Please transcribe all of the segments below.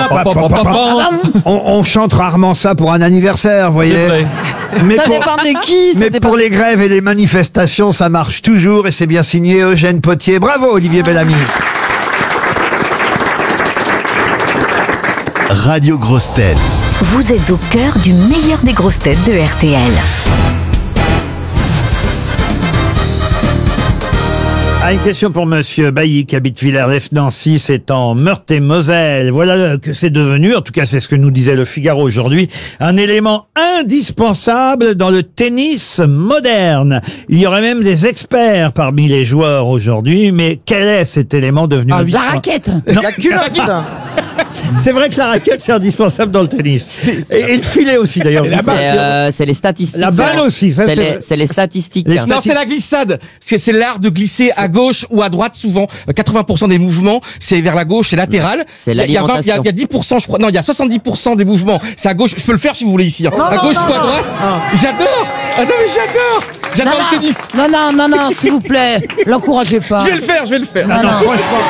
On chante rarement ça pour un anniversaire, vous voyez. Mais Ça dépend de qui. Mais pour les grèves et les manifestations, ça marche toujours et c'est bien signé Eugène Potier. Bravo Olivier Bellamy. Radio Grosses Têtes. Vous êtes au cœur du meilleur des grosses têtes de RTL. Une question pour Monsieur Bailly qui habite Villers-lès-Nancy, c'est en Meurthe-et-Moselle. Voilà que c'est devenu, en tout cas c'est ce que nous disait le Figaro aujourd'hui, un élément indispensable dans le tennis moderne. Il y aurait même des experts parmi les joueurs aujourd'hui, mais quel est cet élément devenu La raquette. Non. La culotte. C'est vrai que la raquette c'est indispensable dans le tennis. Et le filet aussi d'ailleurs. C'est les statistiques. La balle aussi. Ça, C'est les statistiques. Les Non, c'est la glissade. C'est l'art de glisser à gauche ou à droite souvent. 80% des mouvements, c'est vers la gauche, c'est latéral. C'est Il y a l'alimentation. 10%, je crois. Non, il y a 70% des mouvements. C'est à gauche. Je peux le faire si vous voulez ici. Hein. À gauche ou à droite. J'adore. Ah non, mais j'adore. J'adore le tennis. Non, s'il vous plaît. L'encouragez pas. Je vais le faire. Ah non, franchement.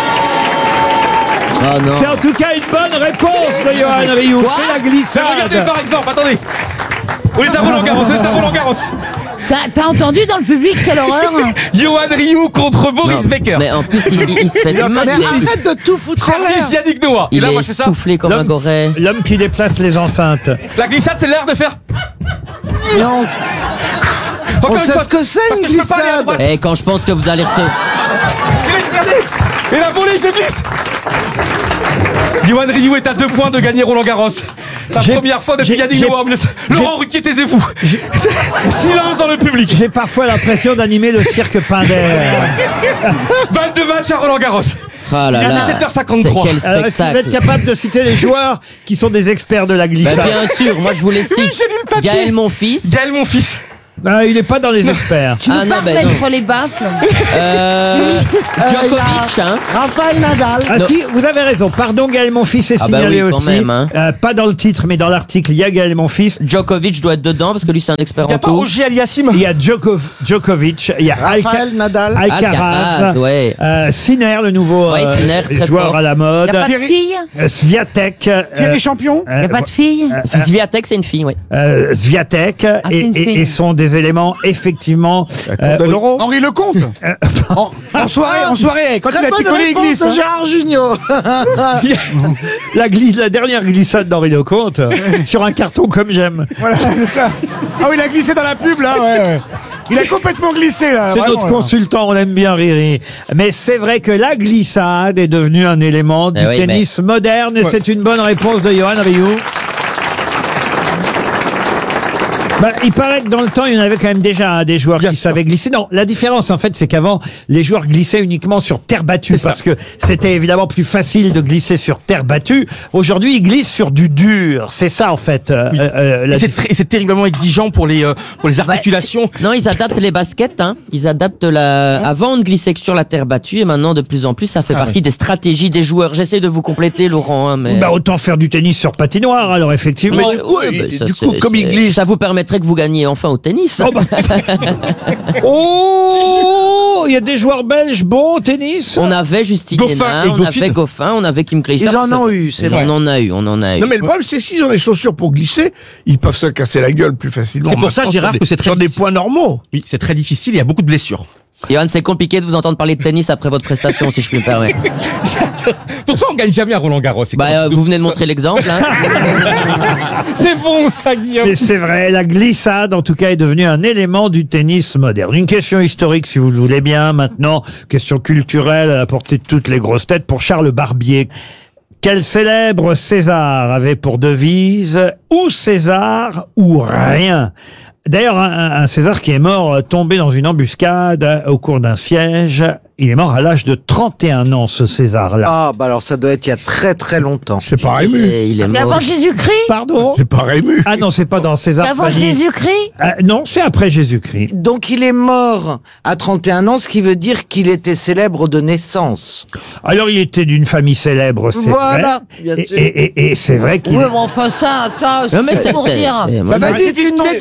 Oh non. C'est en tout cas une bonne réponse de Johan Rioux. C'est la glissade. Regardez par exemple, attendez. On est à Roland-Garros. T'as entendu dans le public, quelle horreur. Johan Rioux contre Boris Becker. Mais en plus, il se fait du mal. Arrête de tout foutre en l'air. Service Yannick Noah. Et Il là, moi, est c'est ça. soufflé comme un goret. L'homme qui déplace les enceintes. La glissade, c'est l'air de faire. Non. Encore On une sait fois, ce que c'est parce une que je peux pas aller à glissade. droite. Et quand je pense que vous allez recevoir. Regardez. Et la volée, je glisse. Johan Rioux est à 2 points de gagner Roland-Garros. La première fois depuis Yannick Noah. Laurent Ruquier, taisez-vous. Silence dans le public. J'ai parfois l'impression d'animer le cirque Pinder. 22 matchs à Roland-Garros. Ah là Il est là. 17h53. C'est quel Alors, est-ce que vous êtes spectacle. capable de citer les joueurs qui sont des experts de la Bah, glissade? bien sûr, moi je vous les cite. j'ai lu le papier. Gaël Monfils. Gaël, mon fils. Ah, il n'est pas dans les experts. Tu Ah nous non, parles ben non. entre les baffles. Djokovic, hein. Raphaël Nadal. Ah si, vous avez raison. Pardon, Gaël Monfils est Ah bah signalé oui, quand aussi. même, hein. Pas dans le titre, mais dans l'article, il y a Gaël Monfils. Djokovic doit être dedans parce que lui c'est un expert Il n'y a en pas tout. Ogier Aliassim. Il y a Djokovic, il y a Raphaël Nadal. Alcaraz, ouais. Sinner, le nouveau Ouais, Sinner, très joueur fort. à la mode, Y a pas de fille. Swiatek, Champion. Y a pas de fille. Swiatek, c'est une fille, oui. Swiatek, c'est une fille. et sont des éléments effectivement. Henri Lecomte. En soirée, quand il a picolé l'église. Gérard Junior. La dernière glissade d'Henri Lecomte sur un carton comme j'aime. Voilà, c'est ça. Ah oui, il a glissé dans la pub, là, ouais. Il a complètement glissé, là. C'est vraiment, notre là. consultant, on aime bien Riri. Mais c'est vrai que la glissade est devenue un élément du oui, tennis moderne et c'est une bonne réponse de Johan Rioux. Bah, il paraît que dans le temps, il y en avait quand même déjà des joueurs qui savaient glisser. Non, la différence, en fait, c'est qu'avant, les joueurs glissaient uniquement sur terre battue parce que c'était évidemment plus facile de glisser sur terre battue. Aujourd'hui, ils glissent sur du dur. C'est ça, en fait. Et c'est terriblement exigeant pour les articulations. Non, ils adaptent les baskets, hein. Ils adaptent avant on ne glissait que sur la terre battue et maintenant de plus en plus ça fait partie des stratégies des joueurs. J'essaie de vous compléter, Laurent, hein, mais. Bah, autant faire du tennis sur patinoire, alors effectivement. Du coup, comme il glisse, ça vous permettrait que vous gagniez enfin au tennis. Oh, bah. Oh, il y a des joueurs belges bons au tennis. On avait Justine Goffin Hénin, et on Goffin. avait Goffin, on avait Kim Clijsters. Ils en ont eu, c'est vrai. On en a eu. Non, mais le problème, c'est que s'ils ont des chaussures pour glisser, ils peuvent se casser la gueule plus facilement. C'est pour ça, Maintenant, Gérard, sur que c'est des- très sur des difficile. points normaux. Oui, c'est très difficile, il y a beaucoup de blessures. Johan, c'est compliqué de vous entendre parler de tennis après votre prestation, si je puis me permettre. Pourquoi on gagne jamais à Roland-Garros? Vous venez de montrer l'exemple, hein. C'est bon, ça, Guillaume. Mais c'est vrai, la glissade, en tout cas, est devenue un élément du tennis moderne. Une question historique, si vous le voulez bien, maintenant. Question culturelle à la portée de toutes les grosses têtes pour Charles Barbier. Quel célèbre César avait pour devise « Ou César ou rien ». D'ailleurs, un César qui est mort tombé dans une embuscade au cours d'un siège. Il est mort à l'âge de 31 ans, ce César-là. Ah, bah alors ça doit être il y a très très longtemps. C'est pas Rému. Il est C'est mort. avant Jésus-Christ. Pardon? C'est pas Rému. Ah non, c'est pas dans César. C'est avant Fanny. Jésus-Christ. Non, c'est après Jésus-Christ. Donc il est mort à 31 ans, ce qui veut dire qu'il était célèbre de naissance. Alors, il était d'une famille célèbre, c'est Voilà, vrai. bien sûr. Et c'est vrai qu'il... Oui, mais enfin ça, Non, mais c'est pour dire. moi, Ça va, C'est une déduction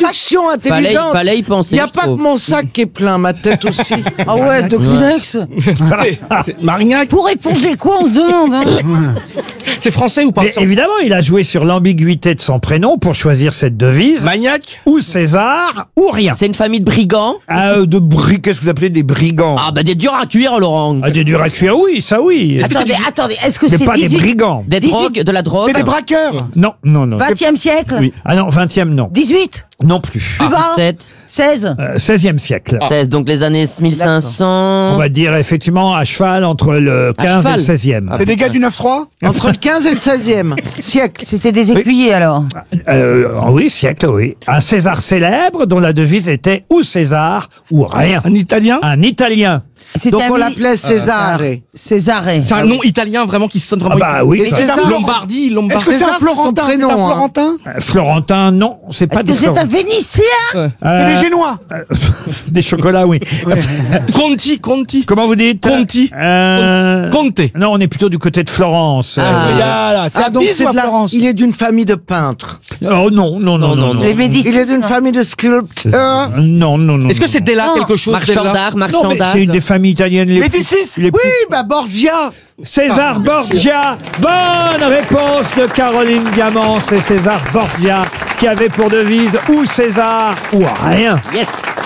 intelligente. Fallait y penser. Il n'y a je pas que trouve. mon sac qui est plein, ma tête aussi. Ah ouais, de Kleenex. Marignac. Pour éponger quoi, on se demande. Hein. C'est français ou pas? Mais évidemment, il a joué sur l'ambiguïté de son prénom pour choisir cette devise. Magnac. Ou César, ou rien. C'est une famille de brigands. Qu'est-ce que vous appelez des brigands? Ah bah des durs à cuire, Laurent. Ah, des durs à cuire, oui, ça oui. Attendez, est-ce que Mais c'est pas des 18... brigands. Des drogues, de la drogue. C'est des braqueurs. Non, non, non. 20e siècle? Oui. Ah non, 20e, non. 18? Non plus. Plus bas? 17, 16? 16e siècle. 16, donc les années 1500. On va dire effectivement à cheval entre le 15 et cheval. le 16e. C'est des gars du 9-3. Entre le 15 et le 16e siècle. C'était des écuyers alors? Oui, siècle, oui. Un César célèbre dont la devise était ou César ou rien. Un Italien. Un Italien. C'était Donc un on mili- l'appelait César. Césare. C'est un nom italien vraiment qui sonne vraiment. Ah bah oui. Et César, Lombardie, Est-ce Lombardie. que c'est César, un c'est son Florentin? C'est prénom, un hein. Florentin. Florentin, non, c'est pas Est-ce des que c'est un Florentins. Vénitien? C'est des Génois. Des chocolats, oui. Conti. Comment vous dites? Conti. Conte. Non, on est plutôt du côté de Florence. Voilà. C'est Ah, à donc Pise c'est ou à de la... Florence? Il est d'une famille de peintres. Oh non, non, non, non, non. Les Médicis? Il est d'une famille de sculpteurs. Non, non, non. Est-ce que c'est Della quelque chose? Marchand Della d'art, Non, marchand mais d'art. c'est une des familles italiennes les plus... Médicis. les plus- Oui, bah Borgia. César Borgia. Bonne réponse de Caroline Diamant. C'est César Borgia qui avait pour devise ou César ou rien. Yes.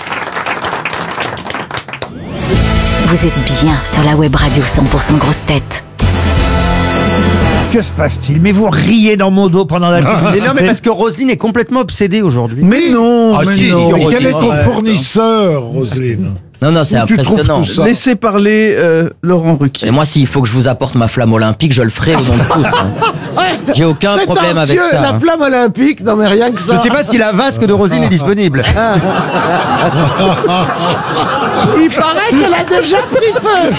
Vous êtes bien sur la web radio 100% grosses têtes. Que se passe-t-il? Mais vous riez dans mon dos pendant la publicité. Mais non, mais parce que Roselyne est complètement obsédée aujourd'hui. Mais non, Ah, si, non. Mais quel est ton Arrête, fournisseur, Roselyne? Non, non, c'est Tu trouves impressionnant. tout ça? Laissez parler Laurent Ruquier. Et moi, s'il faut que je vous apporte ma flamme olympique, je le ferai au nom de tous. hein. J'ai aucun problème avec Prétentieux, ça. la hein. flamme olympique, non mais rien que Je ça. sais pas si la vasque de Roselyne est disponible. Il paraît qu'elle a déjà pris feu.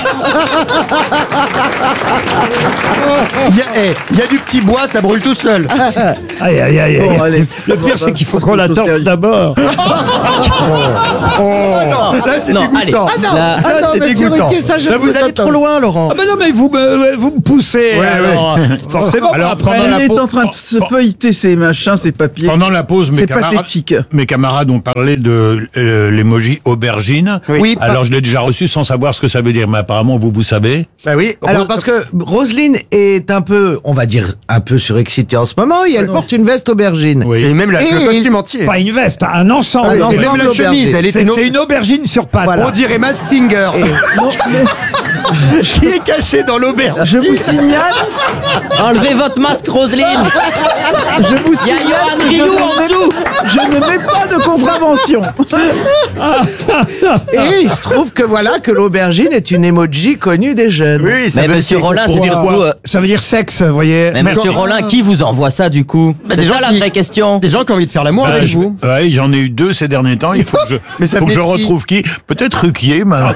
Il y a du petit bois, ça brûle tout seul. Aïe, aïe, aïe, aïe. Bon, allez. Le pire, c'est qu'il faut qu'on la torche sérieux. d'abord. Là, c'est Non, dégoûtant. allez. Ah non, Là- ah non, Là, c'est mais dégoûtant. Ruquier, ça, je Là, trouve vous ça allez trop top. loin, Laurent. Ah ben non, mais vous me poussez. Alors, forcément, Alors, après... il est en train de se feuilleter ses machins, ses papiers. Pendant la pause, C'est pathétique. mes camarades ont parlé de l'emoji aubergine. Oui. Alors je l'ai déjà reçu sans savoir ce que ça veut dire, mais apparemment vous savez. Bah oui. Alors parce que Roselyne est un peu, on va dire, un peu surexcitée en ce moment et elle porte une veste aubergine. Oui. Et même Et le costume entier. Pas une veste, un ensemble. Ah, Et non, même ensemble la chemise, elle est C'est une aubergine sur pattes. On dirait Mask Singer. Qui est caché dans l'auberge. Je vous signale, Enlevez votre masque, Roselyne. je vous Il y a signale, Johan que Rioux en dessous. je ne mets pas de contravention. Et il se trouve que voilà que l'aubergine est une emoji connue des jeunes. Oui, ça Mais veut monsieur dire Rollin, pour c'est dire du coup. Ça veut dire sexe, vous voyez. Mais monsieur Rollin, qui vous envoie ça du coup? C'est des ça gens la qui- vraie question. Des gens qui ont envie de faire l'amour avec vous. Ouais, j'en ai eu 2 ces derniers temps. Il faut que je, Mais ça faut que je venait de qui retrouve qui. Peut-être Ruquier. Mais...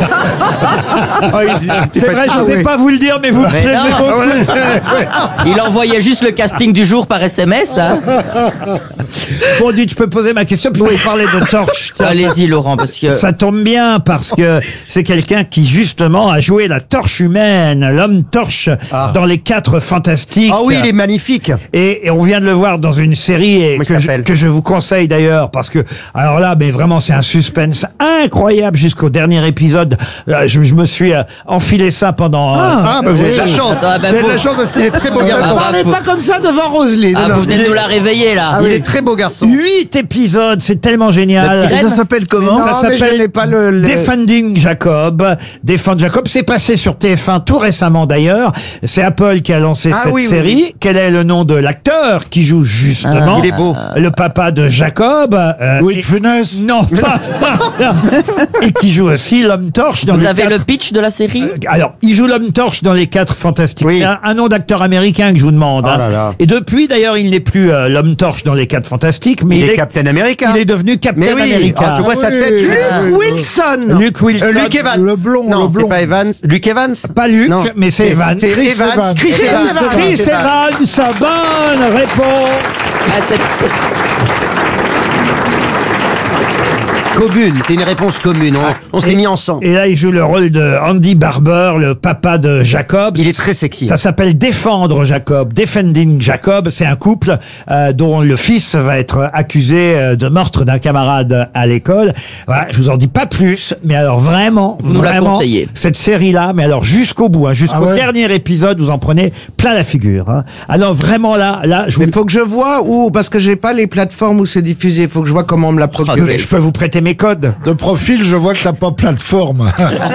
C'est vrai, je n'osais pas vous le dire, mais vous me Mais plaisez non. beaucoup. Il envoyait juste le casting du jour par SMS, là. Bon, dites, je peux poser ma question, puis vous parler de torche. Tiens, Allez-y, Laurent, parce que. ça tombe bien parce que c'est quelqu'un qui justement a joué la torche humaine, l'homme torche dans les 4 Fantastiques. Ah oui, il est magnifique. Et on vient de le voir dans une série Comment il s'appelle que je vous conseille d'ailleurs parce que alors là, mais vraiment c'est un suspense incroyable jusqu'au dernier épisode. Je me suis enfilé ça pendant. Ah, bah vous avez de la chance. Attends, bah, Vous avez de vous- la chance parce qu'il est très beau Ah, garçon. bah, Parlez faut- pas comme ça devant Roselyne. Ah, vous venez de nous la réveiller, là. Il est très beau garçon. 8 épisodes, c'est tellement génial. Le petit Et ça s'appelle comment? Non, Ça mais je s'appelle n'ai pas le- Defending Jacob. Defend Jacob, c'est passé sur TF1 tout récemment d'ailleurs. C'est Apple qui a lancé Ah cette oui, oui, série. oui. Quel est le nom de l'acteur qui joue justement Il est beau. le papa de Jacob Louis de et- Funès. Non, pas. Et qui joue aussi l'homme torche dans Vous les avez 4... le pitch de la série? Alors, il joue l'homme torche dans les 4 Fantastiques. Oui. C'est un nom d'acteur américain que je vous demande. Oh là là. Et depuis, d'ailleurs, il n'est plus l'homme torche dans les 4 Fantastiques, mais Il est Captain America. il est devenu Captain Mais oui, America. ah, je vois sa tête. Luke Wilson. Luke Wilson. Luke Evans. Le blond, Non, le c'est blond. pas Evans. Luke Evans. Pas Luke, Non. mais c'est Evans. C'est Chris Evans. Evans. Chris Evans. Chris Evans, bonne réponse. Ah, c'est- Commune, c'est une réponse commune. On s'est mis ensemble. Et là, il joue le rôle de Andy Barber, le papa de Jacob. Il est très sexy. Ça s'appelle Défendre Jacob, Defending Jacob. C'est un couple dont le fils va être accusé de meurtre d'un camarade à l'école. Voilà, je vous en dis pas plus, mais alors vraiment, Vous nous la vraiment, conseillez. cette série-là, mais alors jusqu'au bout, jusqu'au dernier épisode, vous en prenez plein la figure. Alors vraiment là, je Mais faut que je vois où, parce que j'ai pas les plateformes où c'est diffusé. Il faut que je vois comment on me l'a procuré. je peux vous prêter mes codes. De profil, je vois que t'as pas plateforme.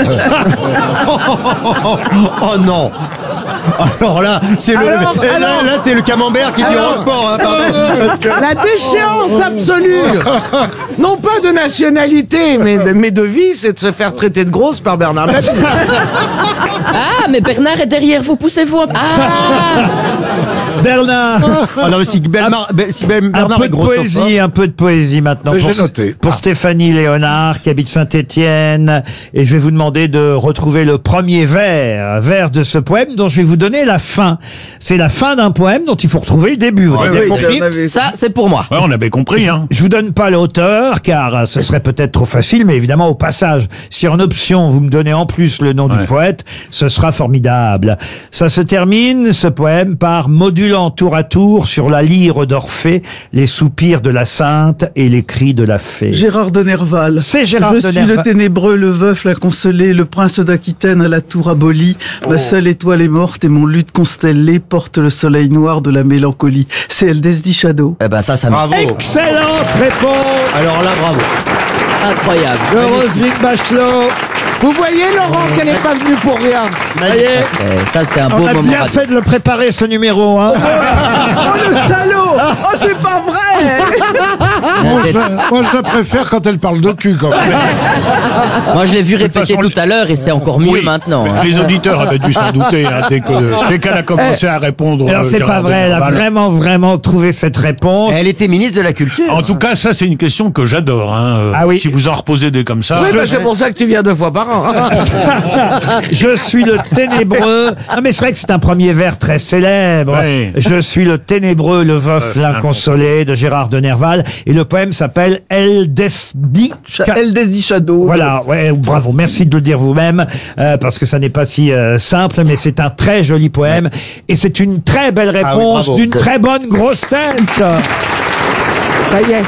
Oh non. Alors là, c'est là, c'est le camembert qui dit Roquefort. La déchéance absolue. Non pas de nationalité, mais de vie, c'est de se faire traiter de grosse par Bernard Mabille. Ah, mais Bernard est derrière vous, poussez-vous. Ah Bernard. Alors si Bernard Un peu de poésie maintenant J'ai noté. pour Stéphanie Léonard qui habite Saint-Étienne, et je vais vous demander de retrouver le premier vers de ce poème dont je vais vous donner la fin. C'est la fin d'un poème dont il faut retrouver le début. Vous avez compris ? Ça, c'est pour moi. Ouais, on avait compris, hein. Je vous donne pas l'auteur car ce serait peut-être trop facile, mais évidemment au passage, si en option vous me donnez en plus le nom du poète, ce sera formidable. Ça se termine, ce poème, par modulant tour à tour sur la lyre d'Orphée les soupirs de la sainte et les cris de la fée. Gérard de Nerval. C'est Gérard Je de suis Nerval. le ténébreux, le veuf, la consolée, le prince d'Aquitaine à la tour abolie. Ma seule étoile est morte et mon luth constellé porte le soleil noir de la mélancolie. C'est Eldesdi Shadow. Eh ben ça me... Bravo. Excellente réponse Alors là, bravo. Incroyable. de Roselyne Bachelot. Vous voyez, Laurent, qu'elle n'est pas venue pour rien. Voyez, Ça, c'est un on beau a moment. bien fait de le préparer ce numéro. Hein. Oh le salaud! Oh c'est pas vrai! Moi, je la préfère quand elle parle de cul, quand même. Moi, je l'ai vu toute répéter façon, tout à l'heure et c'est encore mieux Oui, maintenant. hein. Les auditeurs avaient dû s'en douter hein, dès qu'elle a commencé à répondre. Alors c'est pas Gérard vrai, elle a Denerval. vraiment trouvé cette réponse. Elle était ministre de la Culture. En tout cas, ça, c'est une question que j'adore. Hein. Ah oui. Si vous en reposez des comme ça. Oui, bah, c'est pour ça que tu viens 2 fois par an. Je suis le ténébreux. Ah mais c'est vrai que c'est un premier vers très célèbre. Oui. Je suis le ténébreux, le veuf, l'inconsolé de Gérard de Nerval. Et le poème s'appelle Eldesdi. Eldesdi Shadow. Voilà, ouais, bravo. Merci de le dire vous-même, parce que ça n'est pas si simple, mais c'est un très joli poème. Et c'est une très belle réponse bravo. d'une très bonne grosse tête. Ça y est.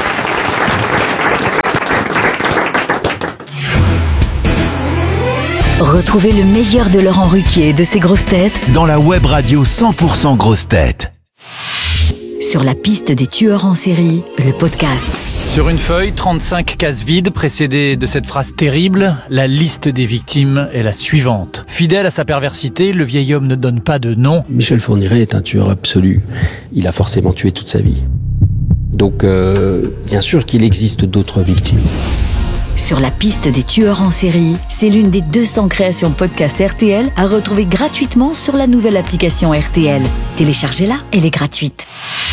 Retrouvez le meilleur de Laurent Ruquier et de ses grosses têtes Dans la web radio 100% grosses têtes. sur la piste des tueurs en série, le podcast. Sur une feuille, 35 cases vides précédées de cette phrase terrible, la liste des victimes est la suivante. Fidèle à sa perversité, le vieil homme ne donne pas de nom. Michel Fourniret est un tueur absolu. Il a forcément tué toute sa vie. Donc, bien sûr qu'il existe d'autres victimes. Sur la piste des tueurs en série, c'est l'une des 200 créations podcast RTL à retrouver gratuitement sur la nouvelle application RTL. Téléchargez-la, elle est gratuite.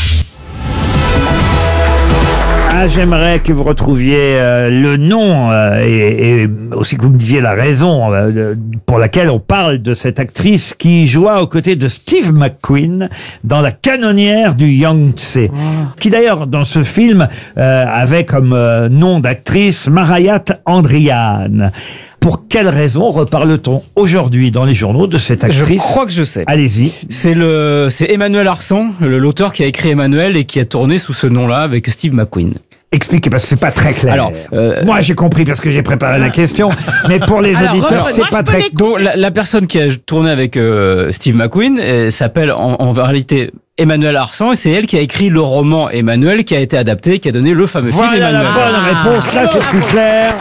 Ah, j'aimerais que vous retrouviez le nom et aussi que vous me disiez la raison pour laquelle on parle de cette actrice qui joua aux côtés de Steve McQueen dans La canonnière du Yangtze, qui d'ailleurs dans ce film avait comme nom d'actrice Marayat Andrian. Pour quelle raison reparle-t-on aujourd'hui dans les journaux de cette actrice? Je crois que je sais. Allez-y. C'est Emmanuel Arsan, l'auteur qui a écrit Emmanuel et qui a tourné sous ce nom-là avec Steve McQueen. Expliquez, parce que c'est pas très clair. Alors, moi j'ai compris parce que j'ai préparé la question, mais pour les auditeurs c'est pas très. Donc la personne qui a tourné avec Steve McQueen s'appelle en réalité Emmanuel Arsan et c'est elle qui a écrit le roman Emmanuel qui a été adapté, qui a donné le fameux film Voilà Emmanuel. la bonne réponse, là c'est plus clair.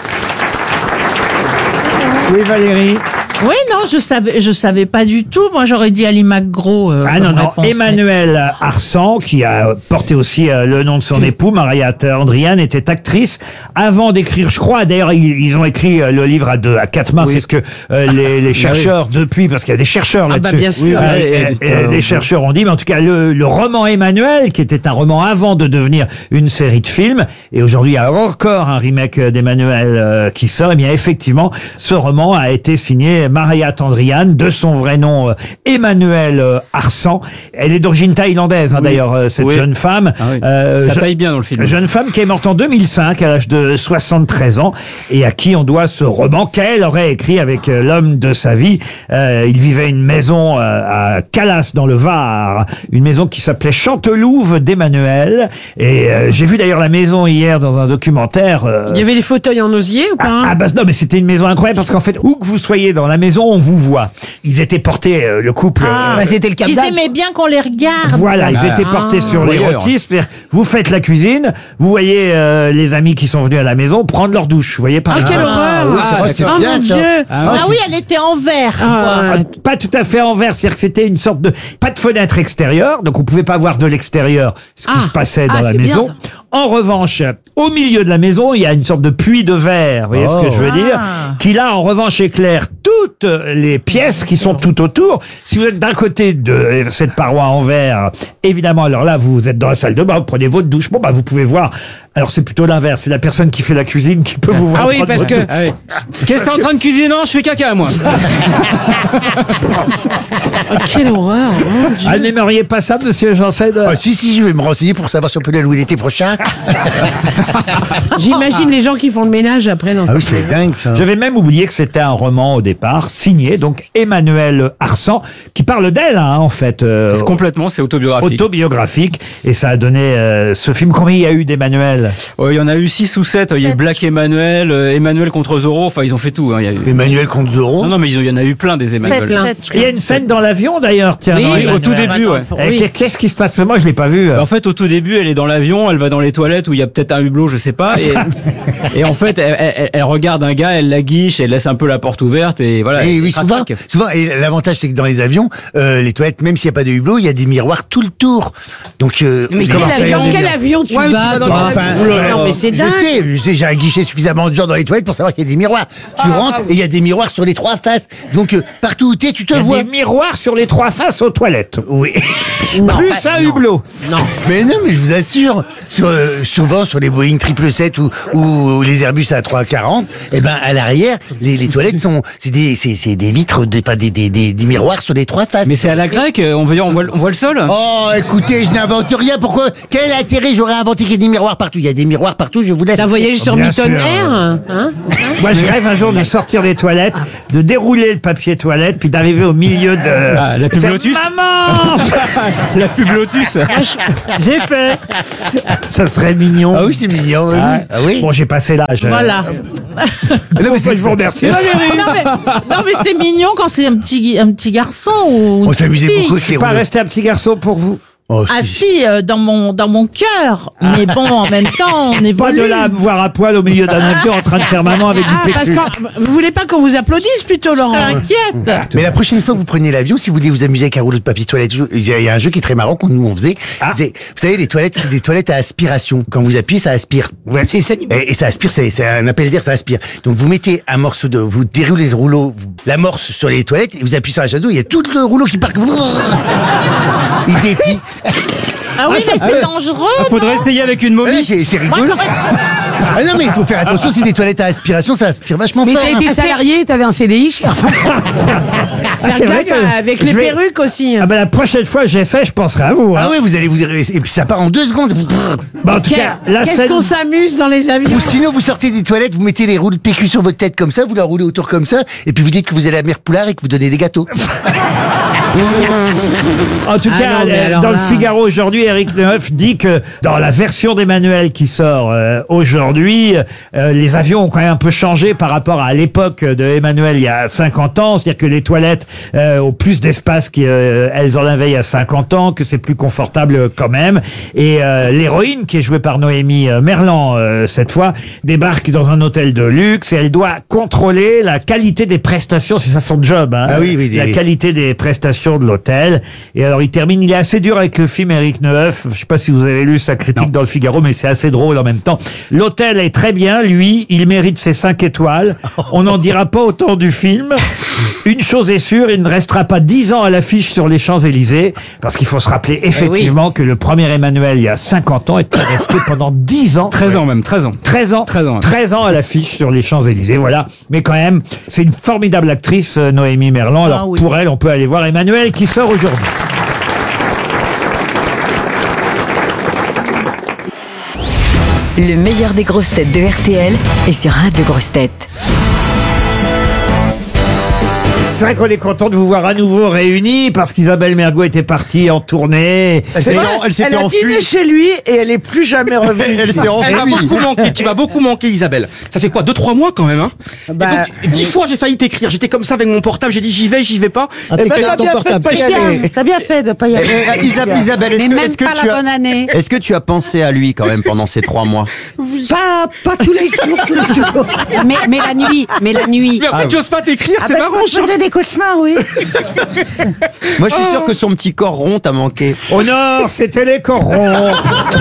Oui Valérie. Oui, non, je savais pas du tout. Moi, j'aurais dit Ali McGraw. Ah non, non, Emmanuel Arsan, qui a porté aussi le nom de son époux, Marayat Andrian, était actrice avant d'écrire, je crois, d'ailleurs, ils ont écrit le livre à 4 mains, c'est ce que les chercheurs, depuis, parce qu'il y a des chercheurs là-dessus. Bien sûr. Les chercheurs ont dit, mais en tout cas, le roman Emmanuel, qui était un roman avant de devenir une série de films, et aujourd'hui, il y a encore un remake d'Emmanuel qui sort, et bien, effectivement, ce roman a été signé Marayat Tandrian, de son vrai nom Emmanuelle Arsan. Elle est d'origine thaïlandaise, d'ailleurs, cette jeune femme. Ça taille bien dans le film. Jeune femme qui est morte en 2005 à l'âge de 73 ans et à qui on doit ce roman qu'elle aurait écrit avec l'homme de sa vie. Il vivait une maison à Calas dans le Var, une maison qui s'appelait Chantelouve d'Emmanuel. Et j'ai vu d'ailleurs la maison hier dans un documentaire. Il y avait des fauteuils en osier ou pas? Non, mais c'était une maison incroyable parce qu'en fait, où que vous soyez dans la maison, on vous voit. Ils étaient portés, le couple. C'était le Cap d'Agde. Ils aimaient bien qu'on les regarde. Voilà, ils étaient portés sur l'érotisme. Vous faites la cuisine, vous voyez les amis qui sont venus à la maison prendre leur douche. Vous voyez, par exemple. Quelle horreur! Oh mon Dieu! Ah oui, elle était en verre. Pas tout à fait en verre, c'est-à-dire que c'était une sorte de... Pas de fenêtre extérieure, donc on pouvait pas voir de l'extérieur ce qui se passait dans la maison. Bien, en revanche, au milieu de la maison, il y a une sorte de puits de verre, vous voyez ce que je veux dire, qui là, en revanche, éclaire toutes les pièces qui sont tout autour. Si vous êtes d'un côté de cette paroi en verre, évidemment, alors là, vous êtes dans la salle de bain, vous prenez votre douche, vous pouvez voir. Alors c'est plutôt l'inverse, c'est la personne qui fait la cuisine qui peut vous voir. Ah oui, parce que... Qu'est-ce que t'es en train de cuisiner? Non, je fais caca, moi. Quelle horreur. N'aimeriez pas ça, monsieur Janssen? Si, je vais me renseigner pour savoir si on peut aller louer l'été prochain. J'imagine les gens qui font le ménage après. Ah oui, c'est dingue ça. J'avais même oublié que c'était un roman au départ, signé donc Emmanuelle Arsan, qui parle d'elle, en fait. Complètement, c'est autobiographique. Autobiographique, et ça a donné ce film. Combien il y a eu d'Emmanuel? Il y en a eu 6 ou 7. Il y a eu Black Emmanuel, Emmanuel contre Zorro. Enfin, ils ont fait tout. Il y a eu... Emmanuel contre Zorro. Non, mais il y en a eu plein des Emmanuel. Il y a une scène dans l'avion d'ailleurs, tiens. Oui, au tout début, Qu'est-ce qui se passe? Moi, je l'ai pas vu. En fait, au tout début, elle est dans l'avion, elle va dans les toilettes où il y a peut-être un hublot, je sais pas. Et en fait, elle regarde un gars, elle la guiche, elle laisse un peu la porte ouverte et voilà. Et oui, souvent. Et l'avantage, c'est que dans les avions, les toilettes, même s'il n'y a pas de hublot, il y a des miroirs tout le tour. Donc, mais dans quel avion tu vas? Non, mais c'est dingue. Je sais, j'ai un guichet suffisamment de gens dans les toilettes pour savoir qu'il y a des miroirs. Tu rentres et il y a des miroirs sur les 3 faces. Donc, partout où t'es, tu te vois. Il y a des miroirs sur les 3 faces aux toilettes. Oui. Plus un hublot. Non. Mais je vous assure, souvent sur les Boeing 777 ou les Airbus A340, à l'arrière, les toilettes c'est des vitres, des miroirs sur les 3 faces. Mais c'est à la grecque, on voit le sol. Oh, écoutez, je n'invente rien. Pourquoi? Quel intérêt j'aurais inventé qu'il y ait des miroirs partout? Il y a des miroirs partout, je vous laisse. T'as voyagé sur Milton Air? Moi, je rêve un jour de sortir des toilettes, de dérouler le papier toilette, puis d'arriver au milieu de... la pub Lotus. Maman. La pub Lotus. J'ai fait. Ça serait mignon. Ah oui, c'est mignon. Oui. Bon, j'ai passé l'âge. Voilà. Non, mais je vous remercie. Non mais c'est mignon quand c'est un petit garçon ou on s'amusait beaucoup. Je suis pas resté un petit garçon pour vous. Dans mon cœur. Mais bon, en même temps, on évolue. Pas de là à me voir à poil au milieu d'un avion en train de faire maman avec du PQ. Parce que vous voulez pas qu'on vous applaudisse plutôt, Laurent? T'inquiète. Mais la prochaine fois que vous prenez l'avion, si vous voulez vous amuser avec un rouleau de papier toilette, il y a un jeu qui est très marrant qu'on nous faisait. Vous savez, les toilettes, c'est des toilettes à aspiration. Quand vous appuyez, ça aspire. Ouais. Et ça aspire, c'est un appel d'air, ça aspire. Donc vous mettez un morceau vous déroulez le rouleau, l'amorce sur les toilettes, et vous appuyez sur la chasse d'eau, il y a tout le rouleau qui part. Il se déplie. Ah oui, mais c'est dangereux. Faudrait essayer avec une momie. C'est rigolo. Non, mais il faut faire attention, c'est des toilettes à aspiration, ça aspire vachement fort. Mais t'as été salarié, t'avais un CDI, cher. C'est vrai avec les perruques aussi. La prochaine fois que j'essaie, je penserai à vous. Ah oui, vous allez et puis ça part en 2 secondes. En tout cas, qu'est-ce qu'on s'amuse dans les avions? Ou sinon, vous sortez des toilettes, vous mettez les rouleaux de PQ sur votre tête comme ça, vous la roulez autour comme ça, et puis vous dites que vous allez à Mère Poulard et que vous donnez des gâteaux. En tout cas, dans le Figaro aujourd'hui, Éric Neuf dit que dans la version d'Emmanuel qui sort aujourd'hui, les avions ont quand même un peu changé par rapport à l'époque de Emmanuel il y a 50 ans. C'est-à-dire que les toilettes ont plus d'espace qu'elles en avaient il y a 50 ans, que c'est plus confortable quand même. Et l'héroïne, qui est jouée par Noémie Merlan cette fois, débarque dans un hôtel de luxe et elle doit contrôler la qualité des prestations. C'est ça son job, hein. Ah oui, la qualité des prestations rénovation de l'hôtel. Et alors il termine, il est assez dur avec le film Éric Neuf. Je sais pas si vous avez lu sa critique dans le Figaro, mais c'est assez drôle en même temps. L'hôtel est très bien, lui, il mérite ses 5 étoiles. On n'en dira pas autant du film. Une chose est sûre, il ne restera pas 10 ans à l'affiche sur les Champs-Élysées, parce qu'il faut se rappeler effectivement que le premier Emmanuel, il y a 50 ans, était resté pendant 10 ans. 13 ans même, 13 ans. 13 ans. 13 ans à l'affiche sur les Champs-Élysées, voilà. Mais quand même, c'est une formidable actrice, Noémie Merlan. Alors pour elle, on peut aller voir Emmanuel qui sort aujourd'hui. Le meilleur des grosses têtes de RTL est sur Radio Grosses Têtes. C'est vrai qu'on est content de vous voir à nouveau réunis parce qu'Isabelle Mergo était partie en tournée. Elle a dîné chez lui et elle est plus jamais revenue. Elle m'a beaucoup manqué. Tu m'as beaucoup manqué, Isabelle. Ça fait quoi, 2-3 mois quand même, hein? Et donc, 10 fois j'ai failli t'écrire. J'étais comme ça avec mon portable. J'ai dit j'y vais pas. T'as bien fait de pas y aller. Isabelle, est-ce que tu as bonne année. Est-ce que tu as pensé à lui quand même pendant ces 3 mois? Pas tous les jours. Mais la nuit. Mais après, tu oses pas t'écrire, c'est marrant. Je faisais des cauchemars, oui. Moi, je suis sûr que son petit corps rond t'a manqué. Au nord, c'était les corps ronds. Non,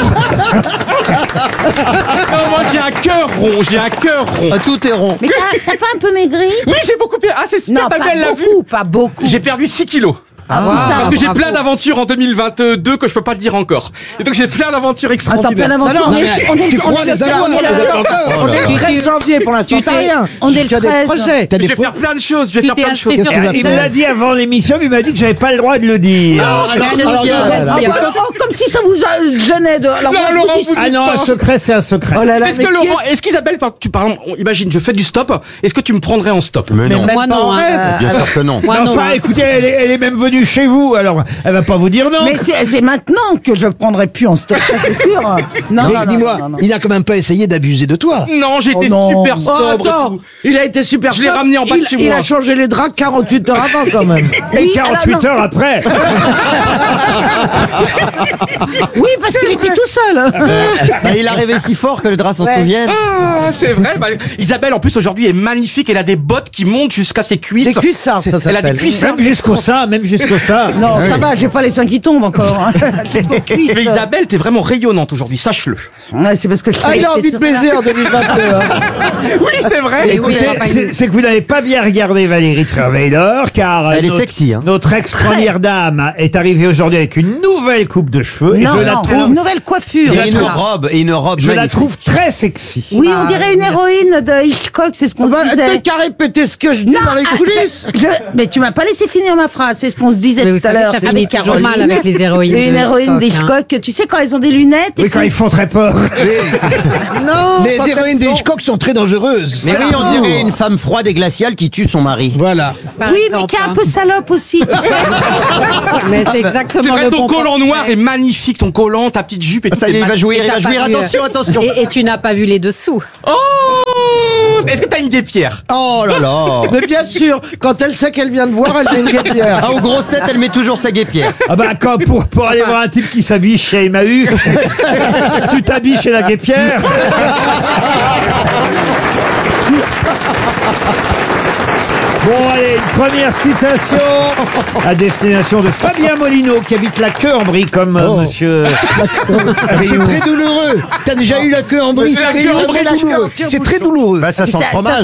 moi j'ai un cœur rond. Tout est rond. Mais t'as pas un peu maigri? Oui, j'ai beaucoup perdu. Ah, c'est super, Non, ta pas belle l'a vu. beaucoup, pas beaucoup. J'ai perdu 6 kilos. Parce que j'ai plein d'aventures en 2022 que je peux pas te dire encore. Et donc j'ai plein d'aventures extraordinaires. Plein d'aventures. On est le 13 janvier pour l'instant. T'as rien. On est le 13. projets. Je vais faire plein de choses. Il me l'a dit avant l'émission, mais il m'a dit que j'avais pas le droit de le dire. Comme si ça vous gênait de. Ah non, un secret, c'est un secret. Est-ce que Laurent, est-ce qu'Isabelle, par exemple, imagine, je fais du stop, est-ce que tu me prendrais en stop? Mais non. Moi non. Bien sûr que non. Enfin, écoutez, elle est même venue chez vous, alors elle va pas vous dire non. Mais c'est maintenant que je prendrai plus en stock, c'est sûr. Non, dis-moi, il a quand même pas essayé d'abuser de toi. Non, j'étais super sobre. Il a été super sobre. Je l'ai ramené en bas de chez moi. Il a changé les draps 48 heures avant quand même. Et 48 heures après. Oui, parce qu'il était tout seul. Il a rêvé si fort que le drap s'en souvienne. Ah, c'est vrai. Isabelle, en plus, aujourd'hui, est magnifique. Elle a des bottes qui montent jusqu'à ses cuisses. Des cuissards, ça s'appelle. Elle a des cuissards. Même jusqu'au sein. Non, ça va, j'ai pas les seins qui tombent encore. Mais Isabelle, t'es vraiment rayonnante aujourd'hui, sache-le. Ouais, c'est parce que il a envie de baiser en 2022. Oui, c'est vrai. Écoutez, c'est que vous n'avez pas bien regardé Valérie Trierweiler, car elle est sexy. Hein. Notre ex-première dame est arrivée aujourd'hui avec une nouvelle coupe de cheveux. Non, et je la trouve une nouvelle coiffure. Et une robe. Je la trouve très sexy. Oui, on dirait une héroïne de Hitchcock, c'est ce qu'on se disait. T'as qu'à répéter ce que je dis dans les coulisses. Mais tu m'as pas laissé finir ma phrase, c'est ce qu'on se disait tout à l'heure. Ça finit toujours mal avec les héroïnes. Une héroïne d'Hitchcock, tu sais quand elles ont des lunettes. Oui, quand ils font très peur. Non. Les héroïnes d'Hitchcock sont très dangereuses. Mais oui, on dirait une femme froide et glaciale qui tue son mari. Voilà. Oui, mais qui est un peu salope aussi, tu sais. Mais c'est exactement C'est vrai, le ton bon collant noir est magnifique, ton collant, ta petite jupe et tout. Ça y est, il va jouir. Attention. Et tu n'as pas vu les dessous. Oh! Est-ce que t'as une guêpière? Oh là là. Mais bien sûr, quand elle sait qu'elle vient de voir, elle met une guêpière. Ah, aux grosses têtes, elle met toujours sa guêpière. Ah bah quand pour aller voir un type qui s'habille chez Emmaüs, tu t'habilles chez la guêpière. Bon, allez, une première citation à destination de Fabien Molino, qui habite la queue en brie, comme monsieur. C'est très douloureux. T'as déjà eu la queue en brie. C'est très douloureux. Bah, ça sent le fromage.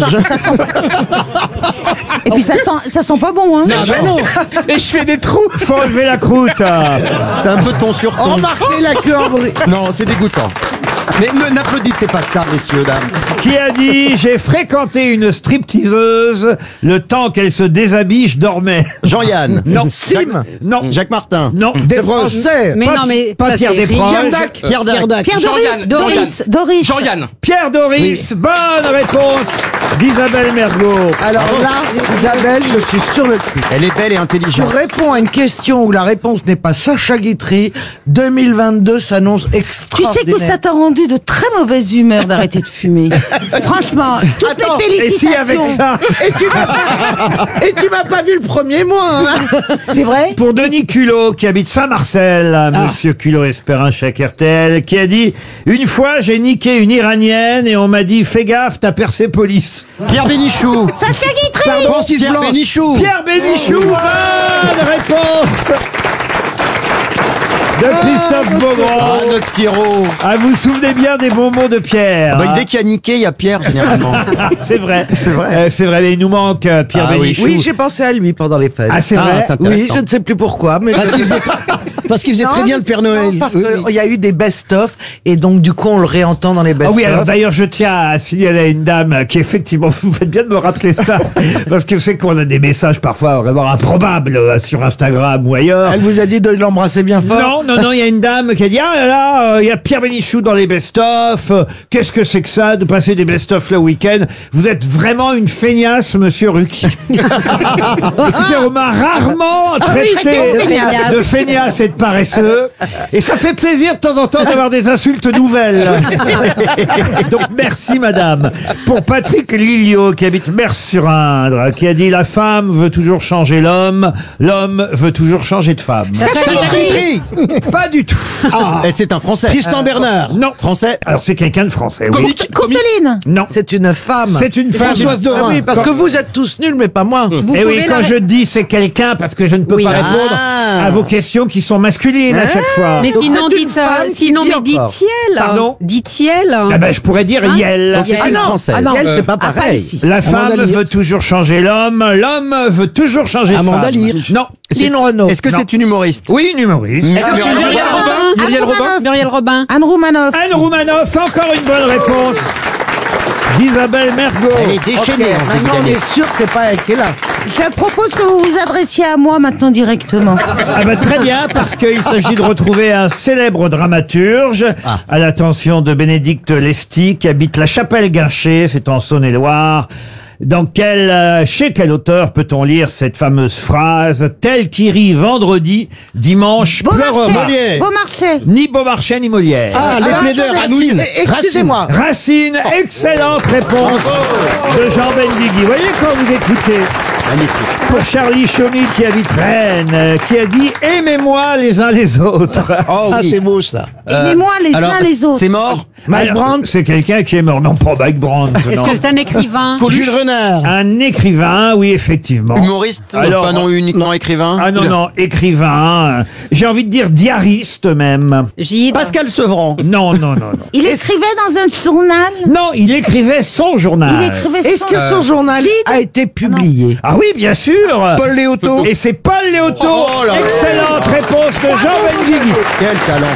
Et puis ça sent pas bon, hein. Non. Et je fais des trous. Faut enlever la croûte. C'est un peu ton sur ton. Remarquez la queue en brie. Non, c'est dégoûtant. Mais n'applaudissez pas ça, messieurs, dames. Qui a dit « J'ai fréquenté une stripteaseuse, le temps qu'elle se déshabille, je dormais. » Jean-Yann. Non. Sim. Non. Jacques Martin. Non. Des Français. Mais non, mais pas ça, Pierre c'est Desproges. Pierre Dac. Pierre Doris. Jean-Yann. Pierre Doris. Oui. Bonne réponse d'Isabelle Mergo. Alors là, Isabelle, je suis sur le cul. Elle est belle et Tu intelligente. réponds à une question où la réponse n'est pas Sacha Guitry. 2022 s'annonce Tu extraordinaire. sais que ça t'a rendu rendu de très mauvaise humeur d'arrêter de fumer. Franchement, toutes mes Et si félicitations. avec ça Et tu m'as pas vu le premier mois. Hein. C'est vrai? Pour Denis Culot, qui habite Saint-Marcel, monsieur Culot espère un chèque RTL, qui a dit « Une fois, j'ai niqué une Iranienne et on m'a dit « Fais gaffe, t'as Persépolis ». Pierre Bénichou. Sacha Guitry. Francis Pierre Blanc. Bénichou. Pierre Bénichou, bonne réponse de Christophe Beaugrand. Notre Pierrot. Ah, vous vous souvenez bien des bons mots de Pierre. Bah, dès qu'il y a niqué, il y a Pierre, généralement. C'est vrai. C'est vrai. C'est vrai, mais il nous manque Pierre Ah oui. Bénichou. Oui, j'ai pensé à lui pendant les fêtes. Ah, c'est vrai. c'est Oui, intéressant. je ne sais plus pourquoi, mais Parce qu'il faisait Non, très bien le Père Noël. non, parce qu'il y a eu des best-of et donc du coup on le réentend dans les Ah best-of. oui, alors d'ailleurs, je tiens à signaler à une dame qui effectivement, vous faites bien de me rappeler ça, parce que c'est qu'on a des messages parfois vraiment improbables sur Instagram ou ailleurs. Elle vous a dit de l'embrasser bien fort. Non, il y a une dame qui a dit, ah là là, il y a Pierre Bénichou dans les best-of, qu'est-ce que c'est que ça, de passer des best-of le week-end? Vous êtes vraiment une feignasse, monsieur Ruquier. Écoutez, on m'a rarement traité de feignasse et de paresseux, et ça fait plaisir de temps en temps d'avoir des insultes nouvelles. Donc merci madame. Pour Patrick Lilio, qui habite Mers-sur-Indre, qui a dit, la femme veut toujours changer l'homme, l'homme veut toujours changer de femme. Pas du tout. Et c'est un Français. Tristan Bernard. Non. Français. Alors c'est quelqu'un de français. Oui. Courteline. Non. C'est une femme. C'est une femme. Françoise Ah Dorin. oui, parce que vous êtes tous nuls, mais pas moi. Vous Et oui, pouvez quand la- je dis c'est quelqu'un, parce que je ne peux Oui. pas répondre à vos questions qui sont masculines à chaque fois. Mais Donc sinon, c'est une dites, femme qui sinon, dit mais encore. dit-il. Pardon Dit-il. Ah ben, je pourrais dire Hein Yel. Donc c'est Ah une non, Française. Ah non, c'est pas pareil. ici. La femme Amanda Lear. veut toujours changer l'homme, l'homme veut toujours changer de Amanda femme. Lear. Non. Lynn Renaud. Est-ce que Non. c'est une humoriste? Oui, une humoriste. Muriel Robin. Muriel Robin. Anne Roumanoff. Anne Roumanoff, encore une bonne réponse d'Isabelle Mergo. Elle est déchaînée en ce début Maintenant, on d'année. est sûr que c'est pas elle qui est là. Je propose que vous vous adressiez à moi maintenant directement. Ah bah très bien, parce qu'il s'agit de retrouver un célèbre dramaturge à l'attention de Bénédicte Lesty, qui habite la Chapelle-Guinché, c'est en Saône-et-Loire. Chez quel auteur peut-on lire cette fameuse phrase « Tel qui rit vendredi, dimanche pleurera ». Molière. Beaumarchais. Ni Beaumarchais ni Molière. Ah, les plaideurs. Racine. Excusez-moi. Racine, excellente réponse de Jean Benguigui. Vous voyez quand vous écoutez. Magnifique. Pour Charlie Chaumy qui habite Rennes, qui a dit « Aimez-moi les uns les autres ». Oh Ah, oui. c'est beau ça. Aimez-moi les Alors, uns les autres. c'est mort? Mike Alors, Brandt. c'est quelqu'un qui est mort. Non, pas Mike Brandt. Est-ce non. que c'est un écrivain? Jules Renard. Un écrivain, oui, effectivement. Humoriste? Alors, pas non uniquement écrivain? Ah non, écrivain. J'ai envie de dire diariste même. Gide. Pascal Sevran. Non. Il écrivait dans un journal. Non, il écrivait son journal. Il écrivait Est-ce son- que son journal a été publié? Ah oui, bien sûr. Paul Léoto. Et c'est Paul Léoto. Oh là là. Excellente réponse de Jean Benguigui. Quel talent.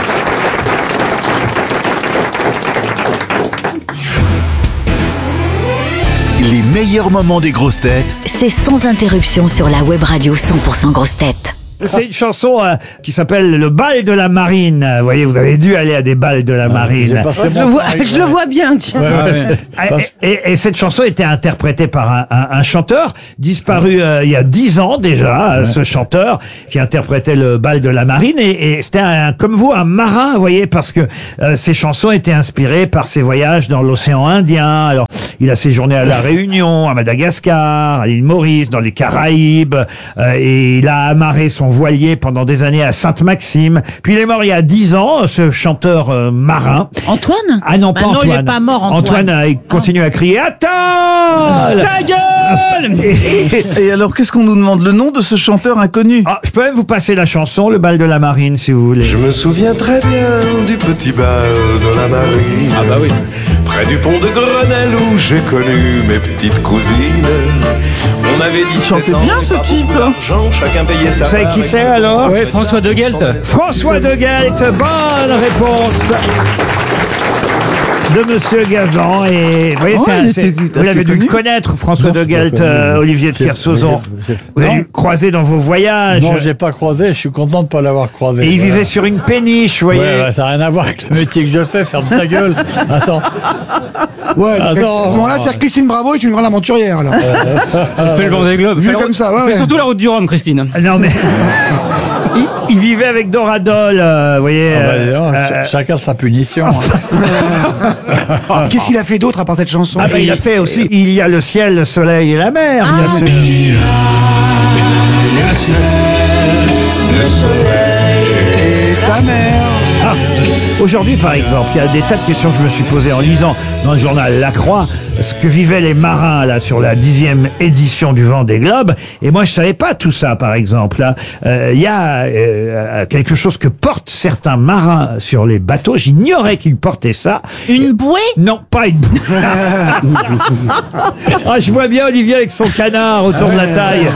Les meilleurs moments des grosses têtes C'est sans interruption sur la web radio 100% grosses têtes. C'est une chanson qui s'appelle Le bal de la marine. Vous voyez, vous avez dû aller à des balles de la marine. Je le vois bien, tiens. Et cette chanson était interprétée par un chanteur disparu il y a 10 ans déjà, ce chanteur qui interprétait le bal de la marine. Et c'était comme vous, un marin, vous voyez, parce que ces chansons étaient inspirées par ses voyages dans l'océan Indien. Alors, il a séjourné à La Réunion, à Madagascar, à l'île Maurice, dans les Caraïbes, et il a amarré son voilier pendant des années à Sainte-Maxime. Puis il est mort il y a 10 ans, ce chanteur marin. Antoine? Ah non, pas Bah non, Antoine. il est pas mort, Antoine. il continue à crier « Attends !» Ta gueule! Et alors, qu'est-ce qu'on nous demande? Le nom de ce chanteur inconnu? Ah, je peux même vous passer la chanson, Le bal de la marine, si vous voulez. Je me souviens très bien du petit bal de la marine. Ah bah oui. Près du pont de Grenelle où j'ai connu mes petites cousines. On avait dit chantait bien ce type. Chacun payait sa Vous savez qui c'est alors? Ouais, François de Guelt. François de Guelt, bonne réponse de Monsieur Gazan. Et vous voyez, Oh, il c'est était vous l'avez assez dû le connu. connaître, François Non, de Guelt, je l'ai pas connu. Olivier de Kersauzon. Vous l'avez croisé dans vos voyages. Non, j'ai pas croisé, je suis content de pas l'avoir croisé. Et il voilà. vivait sur une péniche, vous voyez. Ouais, ça n'a rien à voir avec le métier que je fais, ferme ta gueule. Attends. Ouais, donc Attends. à ce moment-là, c'est Christine Bravo est une grande aventurière, alors. Elle fait le Vendée Globe. Vu Fait la comme route- ça, ouais, fait ouais. surtout la route du Rhum, Christine. Non mais Il vivait avec Doradol, vous voyez. Chacun sa punition. Qu'est-ce qu'il a fait d'autre à part cette chanson? Ah bah, il a fait aussi Il y a le ciel, le soleil et la mer, bien sûr. Le soleil et la mer. Ah. Aujourd'hui, par exemple, il y a des tas de questions que je me suis posées en lisant dans le journal La Croix ce que vivaient les marins là sur la 10e édition du Vendée Globe. Et moi, je savais pas tout ça, par exemple. Il y a quelque chose que portent certains marins sur les bateaux. J'ignorais qu'ils portaient ça. Une bouée? Non, pas une bouée. Ah, je vois bien Olivier avec son canard autour de la taille.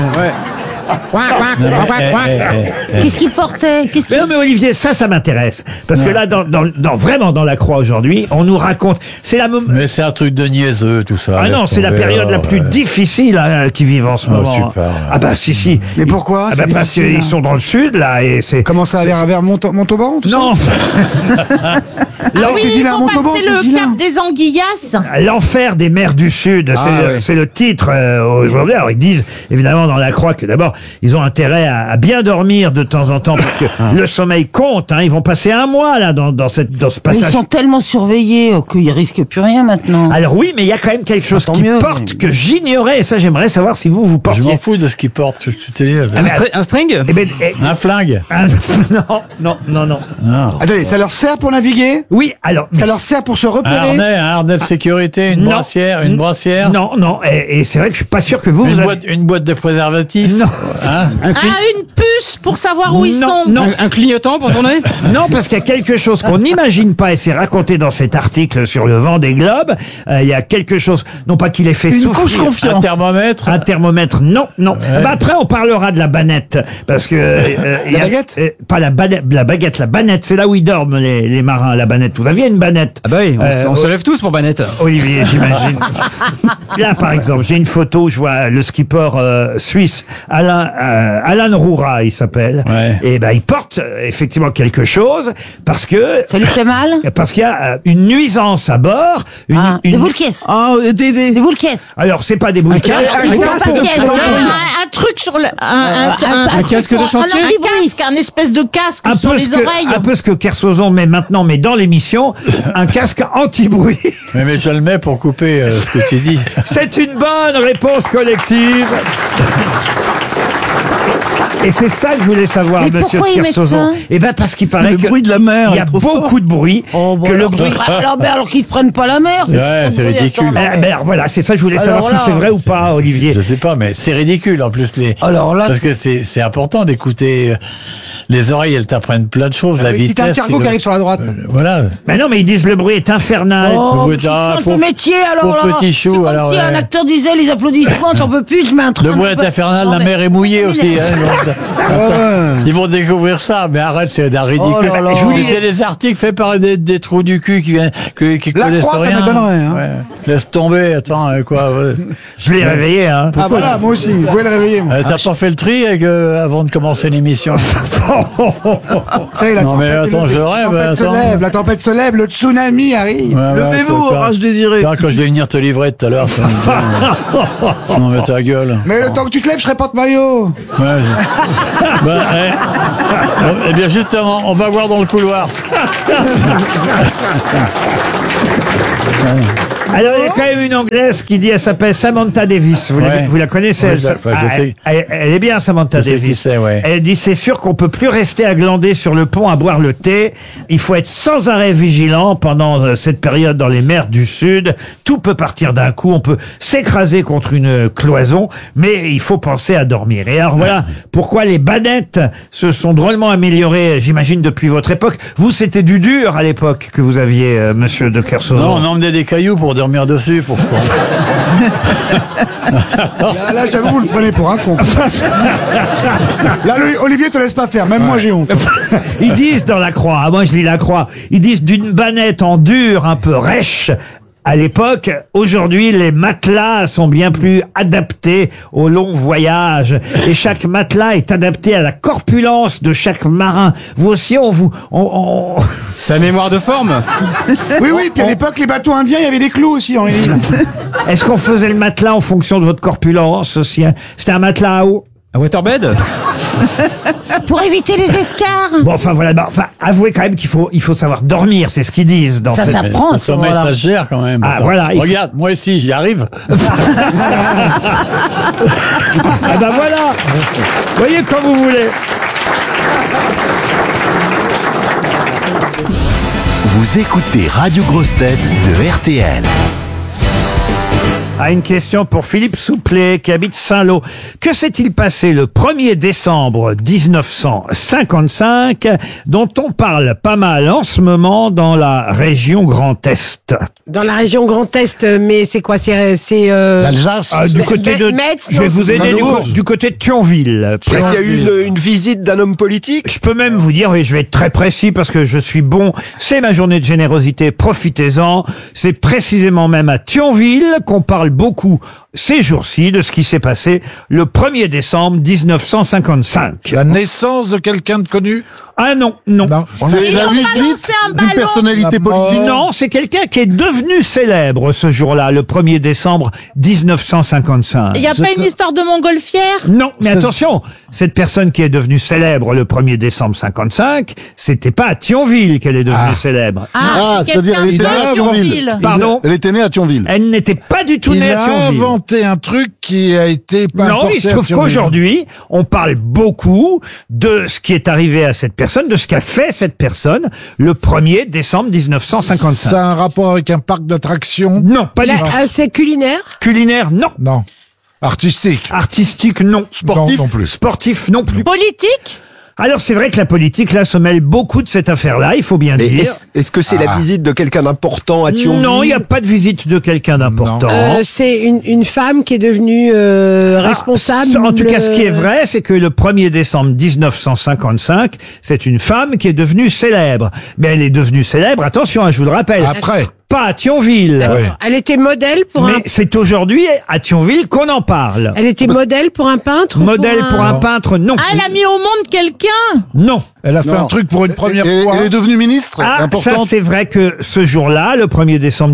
Qu'est-ce qu'il portait? Mais non, mais Olivier, ça m'intéresse. Parce que là, vraiment dans La Croix aujourd'hui, on nous raconte. Mais c'est un truc de niaiseux, tout ça. Ah non, c'est la période la plus difficile qu'ils vivent en ce moment. Ah bah si. Mais pourquoi? Ah bah parce qu'ils sont dans le sud, là, et c'est... Comment ça, vers Montauban, tout non. ça? Ah oui, c'est le cap des Anguillas. L'enfer des mers du Sud, c'est le titre aujourd'hui. Alors ils disent évidemment dans La Croix que d'abord ils ont intérêt à bien dormir de temps en temps parce que le sommeil compte. Ils vont passer un mois là dans ce passage. Ils sont tellement surveillés qu'ils risquent plus rien maintenant. Alors oui, mais il y a quand même quelque chose qu'ils portent que j'ignorais et ça j'aimerais savoir si vous portiez. Je m'en fous de ce qu'ils portent. Un string? Un flingue? Non. Attendez, ça leur sert pour naviguer? Oui, alors. Ça leur sert pour se repérer? Un harnais de sécurité, une brassière? Non, et c'est vrai que je suis pas sûr que une boîte de préservatifs? Non. Une puce pour savoir où ils sont. Non. Un clignotant pour tourner? Non, parce qu'il y a quelque chose qu'on n'imagine pas, et c'est raconté dans cet article sur le Vendée Globe. Il y a quelque chose, non pas qu'il ait fait souffrir. Couche confiance. Un thermomètre? Non. Ouais. Après, on parlera de la banette, parce que la baguette? Pas la baguette, la banette, c'est là où ils dorment les marins. La banette, vous aviez une banette? Ah bah oui, on se lève tous pour banette. Olivier, j'imagine. Là, par exemple, j'ai une photo où je vois le skipper suisse Alan Roura, il s'appelle. Ouais. Et il porte effectivement quelque chose parce que ça lui fait mal. Parce qu'il y a une nuisance à bord. Des boules caisses. Des boules caisses. Alors c'est pas des boules caisses. Un truc sur le un casque de chantier. Un espèce de casque sur les oreilles. Un peu ce que Kersozon met maintenant, mais dans l'émission, un casque anti-bruit. Mais je le mets pour couper ce que tu dis. C'est une bonne réponse collective. Et c'est ça que je voulais savoir, monsieur Kersozon. Eh ben, parce qu'il paraît que. Le bruit de la mer. Il y a beaucoup de bruit. Que le bruit. Alors qu'ils ne prennent pas la mer. Ouais, c'est ridicule. Voilà, c'est ça que je voulais savoir si c'est vrai ou pas, Olivier. Je sais pas, mais c'est ridicule, en plus. Alors là. Parce que c'est important d'écouter. Les oreilles, elles t'apprennent plein de choses, la vitesse. C'est un cargo qui arrive sur la droite. Voilà. Mais non, mais ils disent le bruit est infernal. Le métier, alors là. Petit chou, c'est comme si un acteur disait les applaudissements, j'en peux plus, je mets un truc. Le bruit est infernal, la mer est mouillée aussi. Ils vont découvrir ça, mais arrête, c'est d'un ridicule. C'est des articles faits par des trous du cul qui connaissent rien. Ça m'étonnerait, hein. Laisse tomber, attends, quoi. Je l'ai réveillé, hein. Ah voilà, moi aussi, vous pouvez le réveiller. T'as pas fait le tri avant de commencer l'émission? Ça y est, non mais attends, je rêve. La tempête se lève, le tsunami arrive. Levez-vous, orage désiré. Quand je vais venir te livrer tout à l'heure. Non mais ta gueule. Mais le temps que tu te lèves, je serai porte-maillot. Ouais. Eh bien justement, on va voir dans le couloir. Alors, il y a quand même une Anglaise qui dit, elle s'appelle Samantha Davis. Vous la connaissez, elle est bien, Samantha Davis. Elle dit, c'est sûr qu'on peut plus rester à glander sur le pont à boire le thé. Il faut être sans arrêt vigilant pendant cette période dans les mers du Sud. Tout peut partir d'un coup. On peut s'écraser contre une cloison, mais il faut penser à dormir. Et alors voilà pourquoi les bannettes se sont drôlement améliorées, j'imagine, depuis votre époque. Vous, c'était du dur à l'époque que vous aviez, monsieur de Kersozon. Non, on emmenait des cailloux pour dormir dessus. Là, j'avoue, vous le prenez pour un con. Là, Olivier te laisse pas faire, même moi j'ai honte. Ils disent dans La Croix, moi je lis La Croix, ils disent d'une bannette en dur, un peu rêche. À l'époque, aujourd'hui, les matelas sont bien plus adaptés aux longs voyages. Et chaque matelas est adapté à la corpulence de chaque marin. Vous aussi, Sa mémoire de forme. Oui, puis à l'époque, les bateaux indiens, il y avait des clous aussi, Henri. Est-ce qu'on faisait le matelas en fonction de votre corpulence aussi? C'était un matelas à eau? Un waterbed? Pour éviter les escarres. Bon, enfin voilà, avouez quand même qu'il faut savoir dormir, c'est ce qu'ils disent dans Ça cette... s'apprend, Le ce sommeil, moment-là. ça se gère quand même. Ah, Attends. voilà, il faut- Regarde, moi aussi, j'y arrive. Ah ben voilà. Voyez comme vous voulez. Vous écoutez Radio Grosse Tête de RTL. Une question pour Philippe Souplet qui habite Saint-Lô. Que s'est-il passé le 1er décembre 1955 dont on parle pas mal en ce moment dans la région Grand Est? Dans la région Grand Est, mais c'est quoi? C'est L'Alsace. Du côté de... Metz, je vais non, vous aider Toulouse. du côté de Thionville. Est-ce qu'il y a eu une visite d'un homme politique? Je peux même vous dire, oui, je vais être très précis parce que je suis bon. C'est ma journée de générosité, profitez-en. C'est précisément même à Thionville qu'on parle beaucoup ces jours-ci de ce qui s'est passé le 1er décembre 1955. La naissance de quelqu'un de connu? Ah non. C'est la visite d'une personnalité politique. Non, c'est quelqu'un qui est devenu célèbre ce jour-là, le 1er décembre 1955. Il n'y a pas une histoire de montgolfière? Non, mais attention, cette personne qui est devenue célèbre le 1er décembre 55, c'était pas à Thionville qu'elle est devenue célèbre. C'est c'est-à-dire quelqu'un elle était née à de Thionville. Thionville. Pardon? Elle était née à Thionville. Elle n'était pas du tout Il née à a Thionville. inventé un truc qui a été pas Non, importé il se à trouve Thionville. qu'aujourd'hui, on parle beaucoup de ce qui est arrivé à cette personne, de ce qu'a fait cette personne le 1er décembre 1955. Ça a un rapport avec un parc d'attractions? Non, pas du tout. c'est culinaire? Culinaire, non. Non. Artistique? Artistique, non. Sportif? Non, non plus. Sportif, non plus. Politique? Alors c'est vrai que la politique, là, se mêle beaucoup de cette affaire-là, il faut bien Mais dire. est-ce que c'est la visite de quelqu'un d'important à Thionville? Non, il n'y a pas de visite de quelqu'un d'important. C'est une femme qui est devenue responsable. En tout cas, ce qui est vrai, c'est que le 1er décembre 1955, c'est une femme qui est devenue célèbre. Mais elle est devenue célèbre, attention, je vous le rappelle. Après? Pas à Thionville. D'accord. Elle était modèle pour Mais c'est aujourd'hui à Thionville qu'on en parle. Elle était modèle pour un peintre? ou Modèle pour un Non. peintre, non. Ah, elle a mis au monde quelqu'un? Non. Elle a fait un truc pour une première fois? Elle est devenue ministre. Ah, ça importante. c'est vrai que ce jour-là, le 1er décembre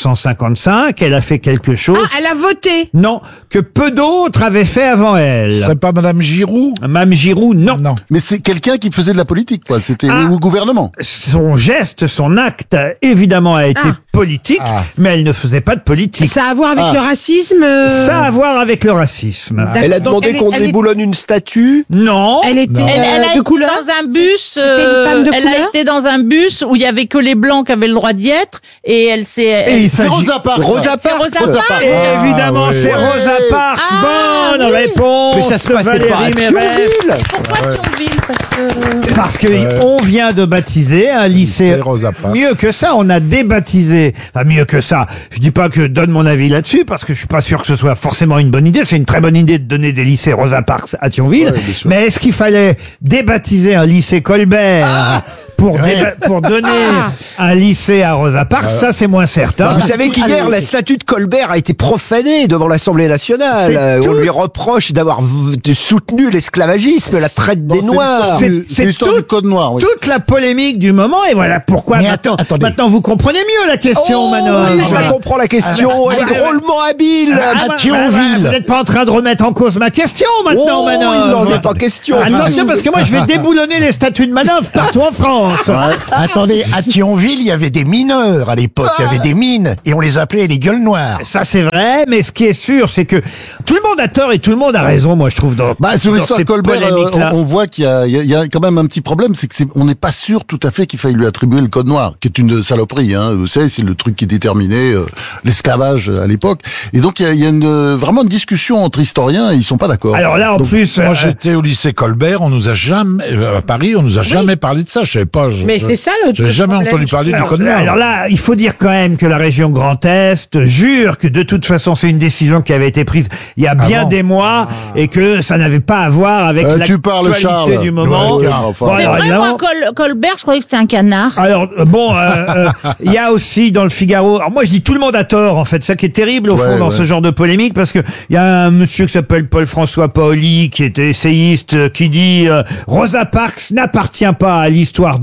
1955, elle a fait quelque chose. Ah, elle a voté? Non, que peu d'autres avaient fait avant elle. Ce serait pas Madame Giroud? Madame Giroud, non. Non. Mais c'est quelqu'un qui faisait de la politique, quoi. C'était Ah. au gouvernement. Son geste, son acte, évidemment, a été politique, mais elle ne faisait pas de politique. Ça a à voir avec le racisme? Ça a à voir avec le racisme. D'accord. Elle a Donc, demandé qu'on elle est- déboulonne une statue? Non. Elle était Elle a de été couleur? dans un bus. une femme de elle couleur a été dans un bus où il y avait que les blancs qui avaient le droit d'y être et elle s'est. Et il C'est s'agit- Rosa Parks. Rosa C'est Parks. Rosa Parks. Évidemment, oui. c'est Ouais. Rosa Parks. Ah, Bonne oui. réponse. Mais ça se de passait pas à Valérie Mérès. Thionville? Pourquoi Thionville? Parce que on vient de baptiser un lycée. C'est Rosa Parks. Mieux que ça, on a débaptisé. Enfin, mieux que ça. Je dis pas que je donne mon avis là-dessus parce que je suis pas sûr que ce soit forcément une bonne idée. C'est une très bonne idée de donner des lycées Rosa Parks à Thionville. Ouais, bien sûr. Mais est-ce qu'il fallait débaptiser un lycée Colbert pour donner un lycée à Rosa Parks? Ça, c'est moins certain. Vous savez qu'hier, la statue de Colbert a été profanée devant l'Assemblée nationale. C'est On tout. lui reproche d'avoir soutenu l'esclavagisme, la traite des Noirs. C'est l'histoire du code noir. Oui. toute la polémique du moment et voilà pourquoi Mais maintenant, attendez. maintenant vous comprenez mieux la question, Oh, Manon. oui, je la comprends la question. Elle est drôlement habile. Vous n'êtes pas en train de remettre en cause ma question maintenant, Oh, Manon. il n'en est pas question. Attention parce que moi je vais déboulonner les statues de manœuvre partout en France. Attendez, à Thionville, il y avait des mineurs à l'époque, il y avait des mines, et on les appelait les gueules noires. Ça c'est vrai, mais ce qui est sûr, c'est que tout le monde a tort et tout le monde a raison, moi je trouve dans, Sur dans l'histoire ces Colbert, polémiques-là. on voit qu'il y a quand même un petit problème, c'est que on n'est pas sûr tout à fait qu'il faille lui attribuer le code noir, qui est une saloperie. Hein. Vous savez, c'est le truc qui déterminait l'esclavage à l'époque. Et donc il y a vraiment une discussion entre historiens et ils sont pas d'accord. Alors là, en Donc, plus, Moi, j'étais au lycée Colbert, on nous a jamais, à Paris, on nous a jamais parlé de ça. Je savais pas. Mais c'est ça le J'ai jamais problème. entendu parler du alors, code noir. alors là, il faut dire quand même que la région Grand Est jure que de toute façon c'est une décision qui avait été prise il y a bien bon des mois et que ça n'avait pas à voir avec tu parles, l'actualité Charles. du moment. Ouais, enfin. Bon, C'est alors, vrai, évidemment- moi, Colbert, je croyais que c'était un canard. Alors bon, il y a aussi dans le Figaro. Alors moi je dis tout le monde a tort en fait, ça qui est terrible au fond dans ce genre de polémique parce que il y a un monsieur qui s'appelle Paul-François Paoli qui était essayiste qui dit Rosa Parks n'appartient pas à l'histoire de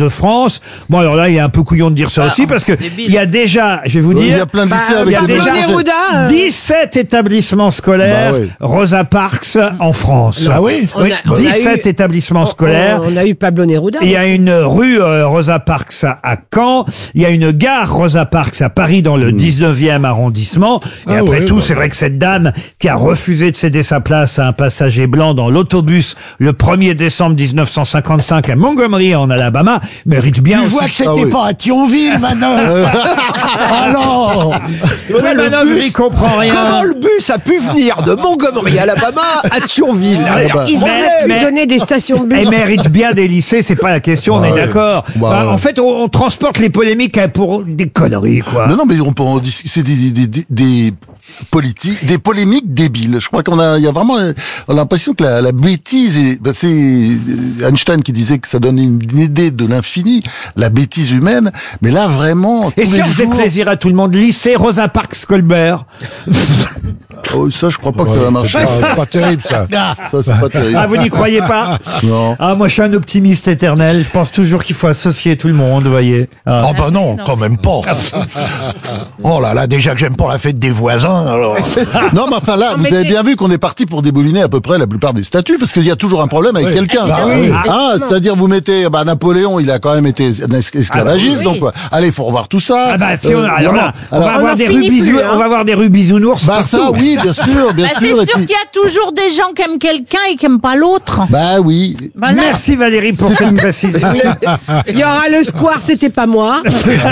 France. Bon, alors là, il est un peu couillon de dire ça aussi, parce que il y a déjà, je vais vous dire... Il y a plein de lycées avec il y a des déjà Neruda, 17 établissements scolaires Rosa Parks en France. Ah oui, Oui, 17 établissements scolaires. On a eu Pablo Neruda. Il y a une rue Rosa Parks à Caen, il y a une gare Rosa Parks à Paris dans le 19e arrondissement. Et après tout, c'est vrai que cette dame qui a refusé de céder sa place à un passager blanc dans l'autobus le 1er décembre 1955 à Montgomery en Alabama mérite bien Tu aussi... vois que c'était pas à Thionville, Manœuvre. Alors il comprend rien. Comment le bus a pu venir de Montgomery, Alabama, à Thionville? Ils ont lui donné des stations de bus. Elle mérite bien des lycées, c'est pas la question, on est d'accord. En fait, on transporte les polémiques pour des conneries, quoi. Non, mais on peut en discuter. C'est des politiques, des polémiques débiles. Je crois il y a vraiment l'impression que la bêtise c'est Einstein qui disait que ça donne une idée de l'infini, la bêtise humaine. Mais là, vraiment. Et si on faisait plaisir à tout le monde, lycée Rosa Parks Colbert. Oh, ça, je crois pas que ça va marcher. C'est pas terrible, ça. Ça, c'est pas terrible. Ah, vous n'y croyez pas? Non. Ah, moi, je suis un optimiste éternel. Je pense toujours qu'il faut associer tout le monde, vous voyez. Ah. Oh bah non, quand même pas. Oh là là, déjà que j'aime pas la fête des voisins, alors... Non, mais enfin là, vous avez bien vu qu'on est parti pour débouliner à peu près la plupart des statuts, parce qu'il y a toujours un problème avec quelqu'un. C'est-à-dire, vous mettez, Napoléon, il a quand même été esclavagiste, donc, allez, il faut revoir tout ça. Ah bah, si on va avoir des rues bisounours Bah, partout. ça, oui, bien sûr, bien sûr. C'est sûr qu'il y a toujours des gens qui aiment quelqu'un et qui n'aiment pas l'autre. Bah oui. Voilà. Merci Valérie pour cette précision. Il y aura le square, c'était pas moi.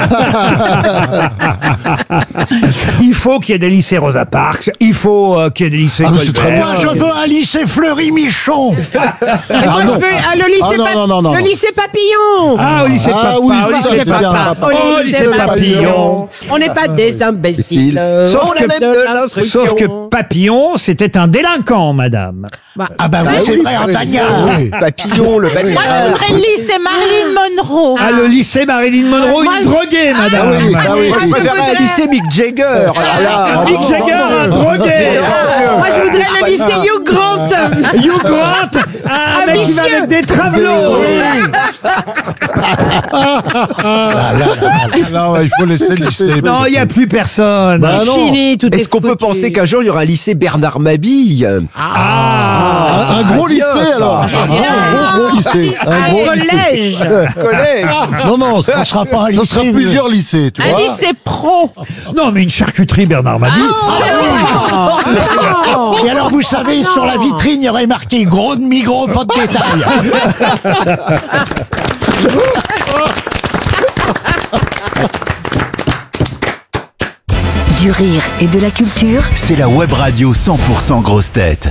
Il faut qu'il y ait des lycées Rosa Parks, il faut qu'il y ait des lycées Colbert. Moi, je veux un lycée Fleury-Michon. Et moi, je veux le lycée Papillon. Ah, au lycée Papa. oui, Au lycée Papa. Au lycée Papillon. On n'est pas des imbéciles. Sauf que Papillon, c'était un délinquant, madame. Ah bah oui, c'est vrai, un bagnard. Papillon, le Moi, je voudrais le lycée Marilyn Monroe. Ah, le lycée Marilyn Monroe, une droguée, madame. Je préfère un lycée Mick Jagger. Mick Jagger, un drogué. Moi, je voudrais le lycée Hugh Grant. Hugh Grant, un mec qui va avec des travelots. Non, il faut laisser le lycée. Non, il n'y a plus personne. Bah non. Fini, tout est Est-ce qu'on peut penser qu'un jour il y aura un lycée Bernard Mabille? Un gros lycée, alors. Un gros lycée. Un gros collège. Collège. Non, Ça sera pas un ça sera lycée. plusieurs lycées, tu Un vois. lycée pro. Non, mais une charcuterie Bernard Mabille. Et alors, vous savez, sur la vitrine, il y aurait marqué gros demi-gros, pas de détail. Du rire et de la culture. C'est la web radio 100% grosse tête.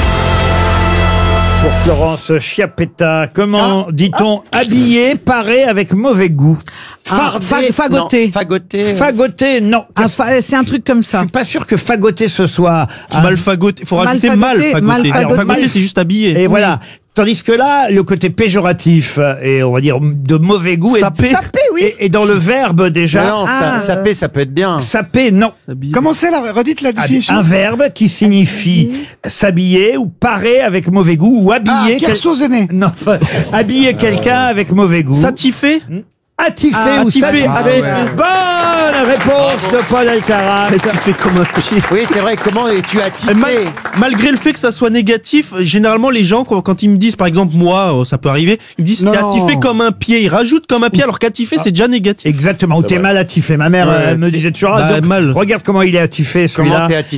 Pour Florence Chiappetta, comment dit-on habillé, paré avec mauvais goût? Fagoté. Fagoté, non. C'est un truc comme ça. Je suis pas sûr que fagoté ce soit Mal fagoté. Faut rajouter mal fagoté. Alors, fagoté, c'est juste habillé. Et voilà. Tandis que là, le côté péjoratif et on va dire de mauvais goût Sapé. Et dans le verbe déjà. Non, sapé, ça peut être bien. Sapé, non. Comment c'est, redites la définition? Un verbe qui signifie s'habiller ou parer avec mauvais goût ou habiller. Non, enfin, habiller quelqu'un avec mauvais goût. Satifé. Attifé ou satifé. Bonne réponse de Paul Alcarat. Satifé comme un pied. Oui, c'est vrai. Comment es-tu attifé? Malgré le fait que ça soit négatif, généralement les gens quand ils me disent, par exemple moi, ça peut arriver, ils me disent t'es attifé comme un pied, ils rajoutent comme un pied alors qu'attifé c'est déjà négatif. Exactement. Ou t'es mal attifé. Ma mère me disait toujours, mal. regarde comment il est attifé celui-là.